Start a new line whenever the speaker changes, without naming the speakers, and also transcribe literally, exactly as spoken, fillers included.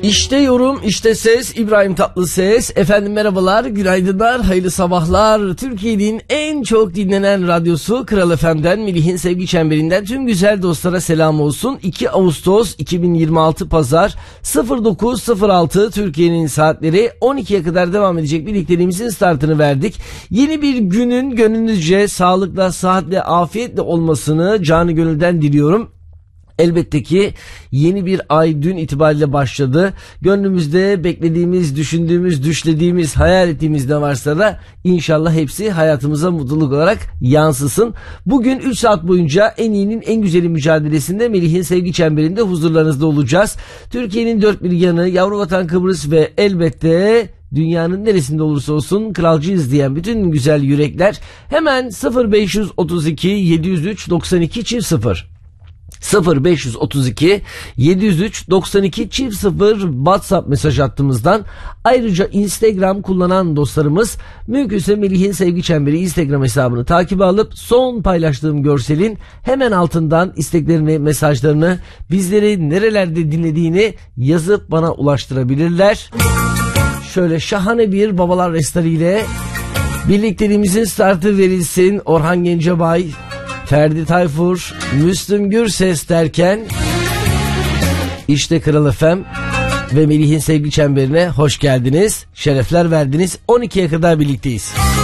İşte yorum, işte ses, İbrahim Tatlıses. Efendim merhabalar, günaydınlar, hayırlı sabahlar. Türkiye'nin en çok dinlenen radyosu Kral F M'den, Melih'in sevgi çemberinden tüm güzel dostlara selam olsun. iki Ağustos iki bin yirmi altı Pazar, sıfır dokuz sıfır altı Türkiye'nin saatleri. On ikiye kadar devam edecek birlikteliğimizin startını verdik. Yeni bir günün gönlünüzce sağlıkla, sıhhatle, afiyetle olmasını canı gönülden diliyorum. Elbette ki yeni bir ay dün itibariyle başladı. Gönlümüzde beklediğimiz, düşündüğümüz, düşlediğimiz, hayal ettiğimiz ne varsa da inşallah hepsi hayatımıza mutluluk olarak yansısın. Bugün üç saat boyunca en iyinin en güzeli mücadelesinde Melih'in sevgi çemberinde huzurlarınızda olacağız. Türkiye'nin dört bir yanı, yavru vatan Kıbrıs ve elbette dünyanın neresinde olursa olsun kralcıyız diyen bütün güzel yürekler hemen sıfır beş otuz iki yedi yüz üç doksan iki çift sıfır sıfır beş otuz iki yedi yüz üç doksan iki çift sıfır WhatsApp mesaj hattımızdan, ayrıca Instagram kullanan dostlarımız mümkünse Melih'in sevgi çemberi Instagram hesabını takip alıp son paylaştığım görselin hemen altından isteklerini, mesajlarını, bizleri nerelerde dinlediğini yazıp bana ulaştırabilirler. Şöyle şahane bir babalar restari ile birlikteliğimizin startı verilsin. Orhan Gencebay, Ferdi Tayfur, Müslüm Gürses derken işte Kral F M ve Melih'in sevgi çemberine hoş geldiniz, şerefler verdiniz. on ikiye kadar birlikteyiz.